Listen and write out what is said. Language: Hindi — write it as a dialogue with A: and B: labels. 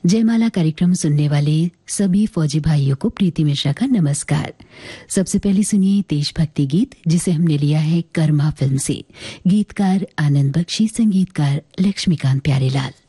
A: जयमाला कार्यक्रम सुनने वाले सभी फौजी भाइयों को प्रीति मिश्रा का नमस्कार। सबसे पहले सुनिए देशभक्ति गीत, जिसे हमने लिया है कर्मा फिल्म से। गीतकार आनंद बख्शी, संगीतकार लक्ष्मीकांत प्यारेलाल।